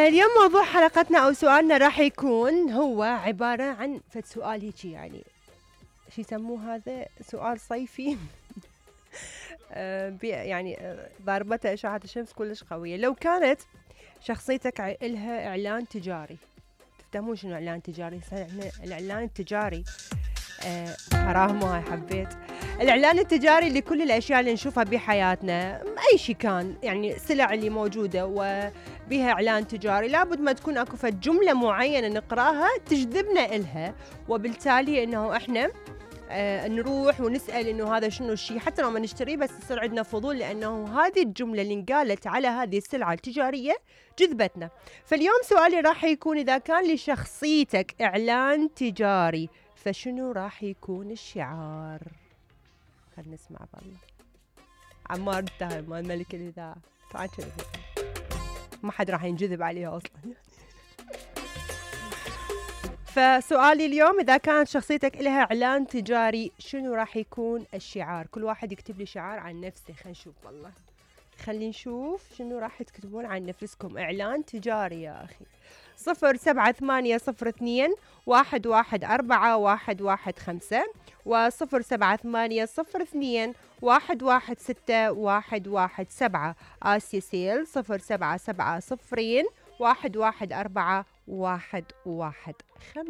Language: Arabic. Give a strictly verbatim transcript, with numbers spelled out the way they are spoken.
فاليوم موضوع حلقتنا أو سؤالنا راح يكون هو عبارة عن فد سؤال هيجي، يعني شو يسموه هذا، سؤال صيفي. آه، بي- يعني آه، ضربته إشعة الشمس كلش قوية. لو كانت شخصيتك ع- إلها إعلان تجاري، تفهمون شنو إعلان تجاري؟ إحنا الإعلان التجاري آه حرام، هاي حبيت. الإعلان التجاري لكل الأشياء اللي نشوفها بحياتنا، أي شيء كان، يعني السلع اللي موجودة وبها إعلان تجاري، لابد ما تكون أكو فد جملة معينة نقراها تجذبنا إلها، وبالتالي إنه إحنا آه نروح ونسأل إنه هذا شنو الشيء، حتى لو ما نشتريه بس يصير عندنا فضول، لأنه هذه الجملة اللي انقالت على هذه السلعة التجارية جذبتنا. فاليوم سؤالي راح يكون: إذا كان لشخصيتك إعلان تجاري فشنو راح يكون الشعار؟ خلنا نسمع بالله. عمار انتهى مال ملك الإذاعة، طبعا كذا ما حد راح ينجذب عليها أصلا. فسؤالي اليوم: إذا كانت شخصيتك لها إعلان تجاري شنو راح يكون الشعار؟ كل واحد يكتب لي شعار عن نفسه. خلينا نشوف والله، خلينا نشوف شنو راح تكتبون عن نفسكم. إعلان تجاري يا أخي. صفر سبعة ثمانية صفر اثنين واحد واحد أربعة واحد واحد خمسة وصفر سبعة ثمانية صفر اثنين واحد واحد ستة واحد واحد سبعة. آسيا سيل صفر سبعة سبعة صفرين واحد واحد أربعة واحد واحد خمسة.